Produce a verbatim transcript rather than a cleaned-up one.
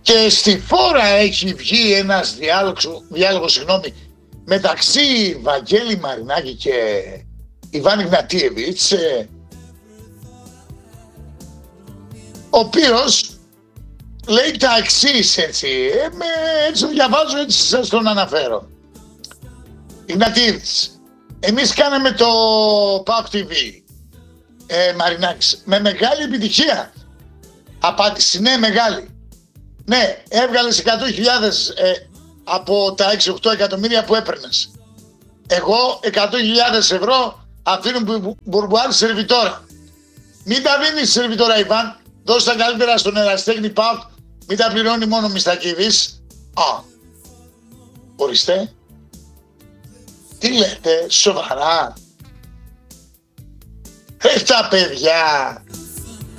Και στη φόρα έχει βγει ένας διάλογος, διάλογος συγγνώμη, μεταξύ Βαγγέλη Μαρινάκη και Ιβάν Ιγνατίεβιτς, ο οποίος λέει τα εξής, έτσι, ε, με, έτσι το διαβάζω, έτσι σας τον αναφέρω. Ιγνατίεβιτς, εμείς κάναμε το ΠΑΟΚ τι βι, ε, Μαρινάκης, με μεγάλη επιτυχία. Απάντηση, ναι, μεγάλη. Ναι, έβγαλες εκατό χιλιάδες ε, από τα έξι οκτώ εκατομμύρια που έπαιρνες. Εγώ εκατό χιλιάδες ευρώ αφήνω μπουρμπουάρ σερβιτόρα. Μην τα δίνεις σερβιτόρα, Ιβάν. Δώσε τα καλύτερα στον ερασιτέχνη ΠΑΟΚ. Μην τα πληρώνει μόνο Μιστακίδης. Α, ορίστε. Τι λέτε, σοβαρά? Ε, τα παιδιά.